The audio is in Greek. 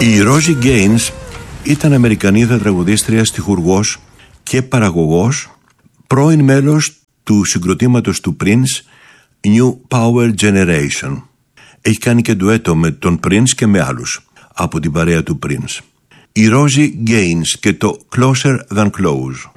Η Rosie Gaines ήταν Αμερικανίδα τραγουδίστρια, στιχουργός και παραγωγός, πρώην μέλος του συγκροτήματος του Prince New Power Generation. Έχει κάνει και ντουέτο με τον Prince και με άλλους από την παρέα του Prince. Η Rosie Gaines και το Closer Than Close.